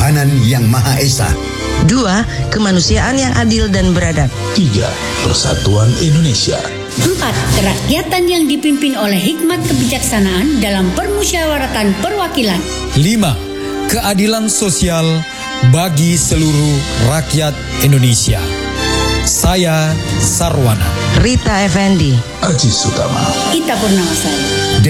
ketuhanan yang Maha Esa. 2. Kemanusiaan yang adil dan beradab. 3. Persatuan Indonesia. 4. Kerakyatan yang dipimpin oleh hikmat kebijaksanaan dalam permusyawaratan perwakilan. 5. Keadilan sosial bagi seluruh rakyat Indonesia. Saya Sarwana. Rita Effendi. Aji Sutama. Ita Purnamasari.